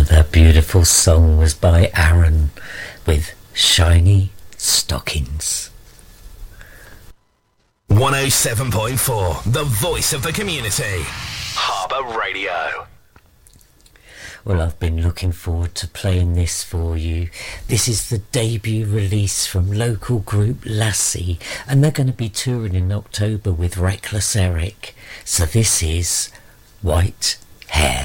That beautiful song was by Aaron with Shiny Stockings. 107.4, the voice of the community. Harbour Radio. Well, I've been looking forward to playing this for you. This is the debut release from local group Lassie, and they're going to be touring in October with Reckless Eric. So this is White Hair.